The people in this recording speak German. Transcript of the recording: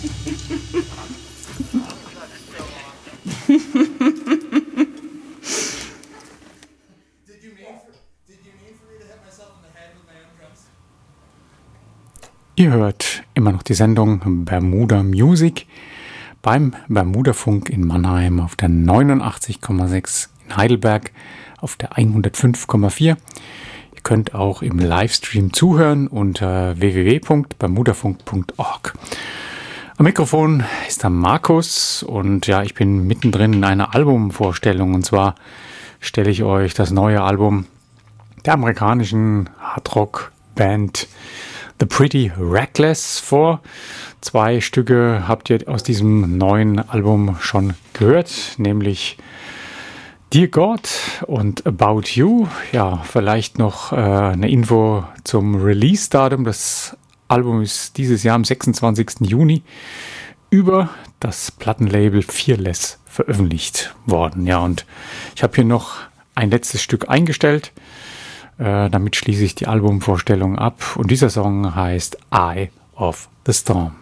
Ihr hört immer noch die Sendung Bermuda Music beim Bermudafunk in Mannheim auf der 89,6, in Heidelberg auf der 105,4. Ihr könnt auch im Livestream zuhören unter www.bermudafunk.org. Am Mikrofon ist der Markus und ja, ich bin mittendrin in einer Albumvorstellung, und zwar stelle ich euch das neue Album der amerikanischen Hardrock-Band The Pretty Reckless vor. 2 Stücke habt ihr aus diesem neuen Album schon gehört, nämlich Dear God und About You. Ja, vielleicht noch eine Info zum Release-Datum. Das Album ist dieses Jahr am 26. Juni über das Plattenlabel Fearless veröffentlicht worden. Ja, und ich habe hier noch ein letztes Stück eingestellt. Damit schließe ich die Albumvorstellung ab. Und dieser Song heißt Eye of the Storm.